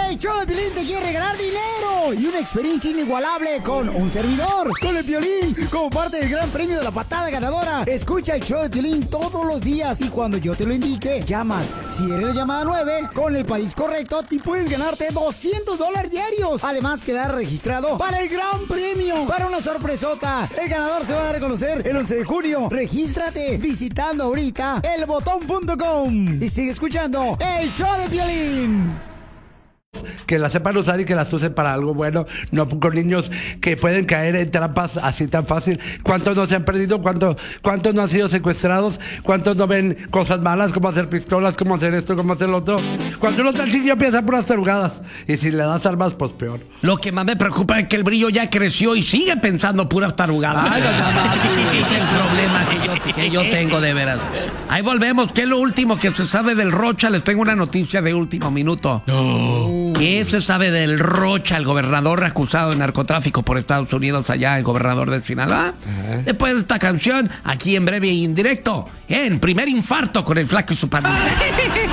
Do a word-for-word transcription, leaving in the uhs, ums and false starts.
El show de Piolín te quiere regalar dinero y una experiencia inigualable con un servidor, con el Piolín, como parte del gran premio de la patada ganadora. Escucha el show de Piolín todos los días y cuando yo te lo indique, llamas. Si eres la llamada nueve, con el país correcto, te puedes ganarte doscientos dólares diarios. Además, quedar registrado para el gran premio, para una sorpresota. El ganador se va a dar a conocer el once de junio. Regístrate visitando ahorita el botón punto com y sigue escuchando el show de Piolín. Que las sepan usar y que las usen para algo bueno, no con niños que pueden caer en trampas así tan fácil. ¿Cuántos no se han perdido? ¿Cuántos, cuántos no han sido secuestrados? ¿Cuántos no ven cosas malas, como hacer pistolas, como hacer esto, como hacer lo otro? Cuando uno está chiquillo empieza por las tarugadas y si le das armas, pues peor. Lo que más me preocupa es que el Brillo ya creció y sigue pensando puras tarugadas. Ay, no, no, no. Es el problema que yo, que yo tengo, de veras. Ahí volvemos. ¿Qué es lo último que se sabe del Rocha? Les tengo una noticia de último minuto. No. ¿Qué se sabe del Rocha, el gobernador acusado de narcotráfico por Estados Unidos allá, el gobernador de Sinaloa? Uh-huh. Después de esta canción, aquí en breve y en directo, en Primer Infarto con el Flaco y su pandilla.